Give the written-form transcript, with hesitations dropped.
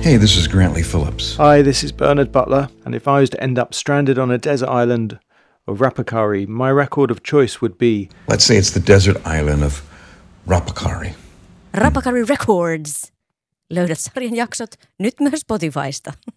Hey, this is Grantley Phillips. Hi, this is Bernard Butler, and if I was to end up stranded on a desert island of Rapakari, my record of choice would be... Let's say it's the desert island of Rapakari. Rapakari Records. Löydät sarjan jaksot nyt myös Spotifysta.